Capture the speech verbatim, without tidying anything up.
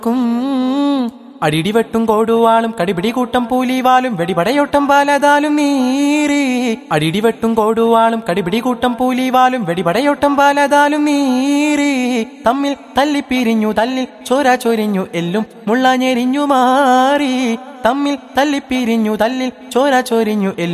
അടിടിവെട്ടും കോടുവാളും കടിപിടി കൂട്ടം പൂലിവാലും വെടിപടയോട്ടം പാലതാലും നീറി. അടിടിവെട്ടും കോടുവാളും കടിപിടി കൂട്ടം പൂലിവാലും വെടിപടയോട്ടം പാലതാലും നീറി. തമ്മിൽ തല്ലിപ്പിരിഞ്ഞു തല്ലിൽ ചോര ചൊരിഞ്ഞു എല്ലും മുള്ള ഞെരിഞ്ഞു മാറി. തമ്മിൽ തല്ലിപ്പിരിഞ്ഞു തല്ലിൽ ചോര ചൊരിഞ്ഞു എല്ലും